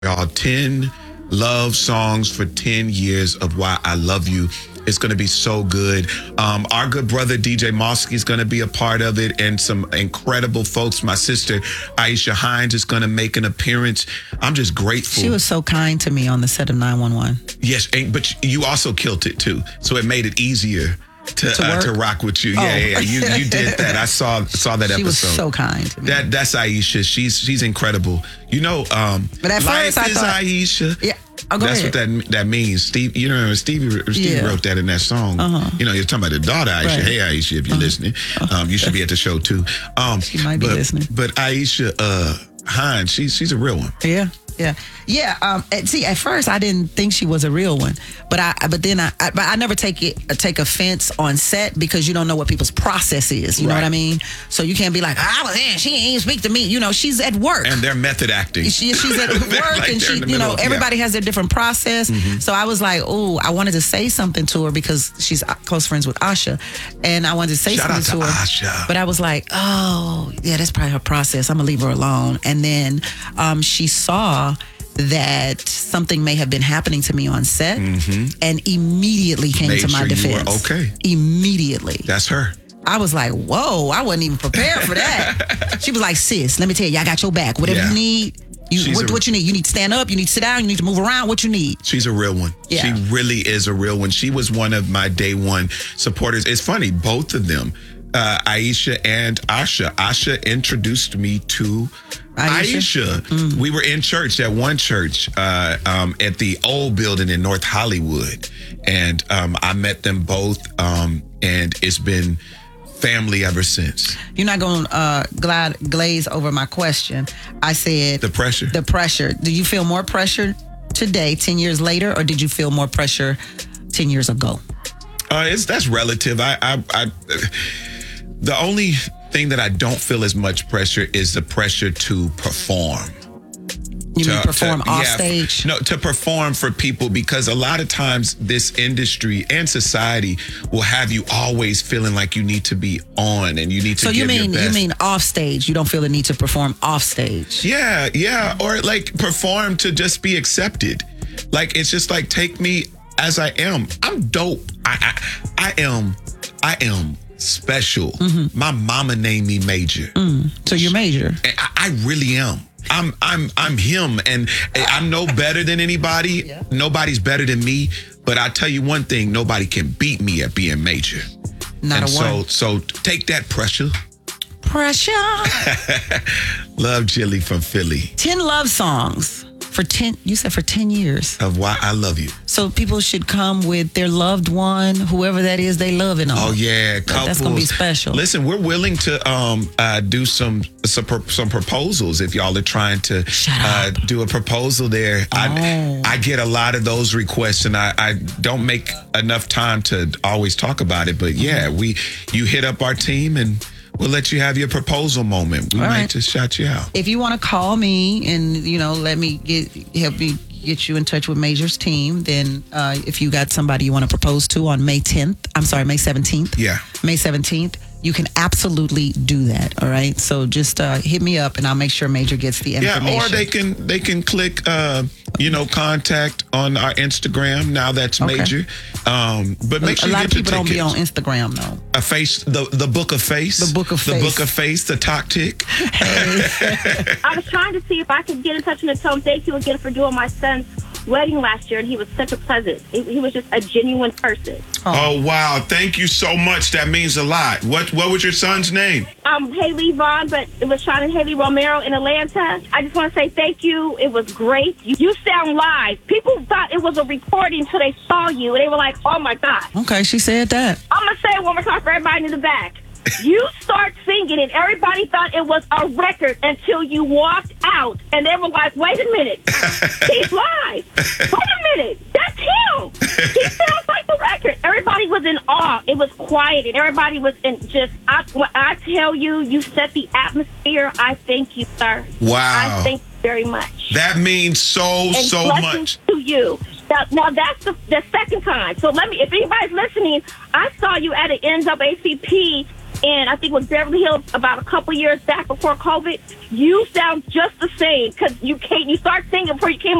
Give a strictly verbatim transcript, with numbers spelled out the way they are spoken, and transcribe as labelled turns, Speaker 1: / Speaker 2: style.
Speaker 1: Y'all, ten love songs for ten years of Why I Love You. It's going to be so good. Um, our good brother, D J Mosky, is going to be a part of it, and some incredible folks. My sister, Aisha Hines, is going to make an appearance. I'm just grateful.
Speaker 2: She was so kind to me on the set of nine one one.
Speaker 1: Yes, and, but you also killed it, too. So it made it easier to
Speaker 2: To
Speaker 1: uh,
Speaker 2: work?
Speaker 1: to rock with you.
Speaker 2: Oh.
Speaker 1: Yeah, yeah, you you did that. I saw saw that
Speaker 2: She
Speaker 1: episode.
Speaker 2: was so kind to me.
Speaker 1: That that's Aisha. She's she's incredible. You know, um,
Speaker 2: But at
Speaker 1: life
Speaker 2: first I
Speaker 1: is
Speaker 2: thought-
Speaker 1: Aisha.
Speaker 2: Yeah. Oh, go
Speaker 1: That's
Speaker 2: ahead.
Speaker 1: what that that means. Steve, you know, Stevie, Stevie
Speaker 2: Yeah.
Speaker 1: wrote that in that song.
Speaker 2: Uh-huh.
Speaker 1: You know, you're talking about the daughter Aisha.
Speaker 2: Right.
Speaker 1: Hey Aisha, if you're listening, um, you should be at the show too. Um,
Speaker 2: She might be
Speaker 1: but,
Speaker 2: listening.
Speaker 1: But Aisha uh, Hines, she's she's a real one.
Speaker 2: Yeah, yeah, yeah. Um, and see, at first I didn't think she was a real one, but I, but then I, I, but I never take it take offense on set because you don't know what people's process is. You know
Speaker 1: Right.
Speaker 2: what I mean? So you can't be like, I was in, she ain't even speak to me. You know, she's at work.
Speaker 1: And they're method acting.
Speaker 2: She, she's at work,
Speaker 1: Like
Speaker 2: and
Speaker 1: they're
Speaker 2: she,
Speaker 1: in the
Speaker 2: you
Speaker 1: middle
Speaker 2: know,
Speaker 1: of- yeah.
Speaker 2: everybody has their different process. So I was like, oh, I wanted to say something to her because she's close friends with Asha, and I wanted to say
Speaker 1: Shout out
Speaker 2: something
Speaker 1: to
Speaker 2: to her.
Speaker 1: Asha.
Speaker 2: But I was like, oh, yeah, that's probably her process. I'm gonna leave her alone. And then um, she saw that something may have been happening to me on set, and immediately came
Speaker 1: Made
Speaker 2: to my
Speaker 1: sure you were
Speaker 2: defense.
Speaker 1: okay.
Speaker 2: Immediately.
Speaker 1: That's her.
Speaker 2: I was like, whoa, I wasn't even prepared for that. She was like, sis, let me tell you, I got your back. Whatever
Speaker 1: Yeah.
Speaker 2: you need, you,
Speaker 1: She's
Speaker 2: what,
Speaker 1: a-
Speaker 2: what you need? You need to stand up, you need to sit down, you need to move around, what you need.
Speaker 1: She's a real one.
Speaker 2: Yeah.
Speaker 1: She really is a real one. She was one of my day one supporters. It's funny, both of them, uh, Aisha and Asha. Asha introduced me to Aisha.
Speaker 2: Aisha?
Speaker 1: We were in church at one church uh, um, at the old building in North Hollywood. And um, I met them both, um, and it's been family ever since.
Speaker 2: You're not going to uh, glad, glaze over my question. I said...
Speaker 1: The pressure.
Speaker 2: The pressure. Do you feel more pressure today, ten years later, or did you feel more pressure ten years ago?
Speaker 1: Uh, it's that's relative. I, I, I, the only thing that I don't feel as much pressure is the pressure to perform.
Speaker 2: You mean
Speaker 1: To-
Speaker 2: perform
Speaker 1: to-
Speaker 2: off
Speaker 1: yeah,
Speaker 2: stage?
Speaker 1: No, to perform for people, because a lot of times this industry and society will have you always feeling like you need to be on and you need to
Speaker 2: So you
Speaker 1: give
Speaker 2: mean
Speaker 1: your
Speaker 2: you
Speaker 1: best.
Speaker 2: mean off stage? You don't feel the need to perform off stage?
Speaker 1: Yeah, yeah. Or like perform to just be accepted. Like, it's just like, take me as I am. I'm dope. I I, I am I am special.
Speaker 2: Mm-hmm.
Speaker 1: My mama named me Major.
Speaker 2: So you're major.
Speaker 1: And I, I really am. I'm I'm I'm him, and I'm no better than anybody.
Speaker 2: Yeah.
Speaker 1: Nobody's better than me. But I tell you one thing: nobody can beat me at being Major.
Speaker 2: Not
Speaker 1: and
Speaker 2: a
Speaker 1: so
Speaker 2: one.
Speaker 1: so take that pressure.
Speaker 2: Pressure.
Speaker 1: Love Jilly from Philly
Speaker 2: ten love songs for ten. You said for ten years.
Speaker 1: of Why I Love You.
Speaker 2: So people should come with their loved one, whoever that is they love and all.
Speaker 1: Oh yeah,
Speaker 2: That-
Speaker 1: couples.
Speaker 2: that's gonna be special.
Speaker 1: Listen, we're willing to um uh, do some some, pro- some proposals if y'all are trying to
Speaker 2: Shut
Speaker 1: uh,
Speaker 2: up.
Speaker 1: do a proposal there.
Speaker 2: Oh.
Speaker 1: I I get a lot of those requests, and I, I don't make enough time to always talk about it. But yeah,
Speaker 2: Mm-hmm.
Speaker 1: we you hit up our team and we'll let you have your proposal moment. We
Speaker 2: All
Speaker 1: might
Speaker 2: right.
Speaker 1: just shout you out.
Speaker 2: If you want to call me and, you know, let me get help me get you in touch with Major's team, then uh, if you got somebody you want to propose to on May tenth, I'm sorry, May seventeenth.
Speaker 1: Yeah.
Speaker 2: May seventeenth, you can absolutely do that. All right. So just uh, hit me up and I'll make sure Major gets the information.
Speaker 1: Yeah, or they can they can click uh, you know contact on our Instagram. Now that's
Speaker 2: Okay.
Speaker 1: Major. Um, but make sure
Speaker 2: a
Speaker 1: you
Speaker 2: lot
Speaker 1: get
Speaker 2: of people
Speaker 1: your
Speaker 2: don't be on
Speaker 1: tickets.
Speaker 2: Instagram though.
Speaker 1: A face, the the book of face,
Speaker 2: The book of
Speaker 1: the
Speaker 2: face.
Speaker 1: book of face, the tactic.
Speaker 3: I was trying to see if I could get in touch and tell him thank you again for doing my son's wedding last year, and he was such a pleasant. He, he was just a genuine person.
Speaker 1: Oh wow! Thank you so much. That means a lot. What what was your son's name?
Speaker 3: Um, Haley Vaughn, but it was Sean and Haley Romero in Atlanta. I just want to say thank you. It was great. You, you sound live. People thought it was a recording until they saw you, and they were like, "Oh my God!"
Speaker 2: Okay, she said that.
Speaker 3: I'm gonna say it one more time for everybody in the back. You start singing, and everybody thought it was a record until you walked out, and they were like, "Wait a minute, he's live. Wait a minute, that's him. He sounds like the record." Everybody was in awe. It was quiet, and everybody was in just. I, when I tell you, you set the atmosphere. I thank you, sir.
Speaker 1: Wow.
Speaker 3: I thank you very much.
Speaker 1: That means so
Speaker 3: And
Speaker 1: so
Speaker 3: blessings
Speaker 1: much.
Speaker 3: to you. Now, now that's the, the second time. So let me, if anybody's listening, I saw you at an N double A C P and I think it was Beverly Hills about a couple years back before COVID. You sound just the same because you can't. You start singing before you came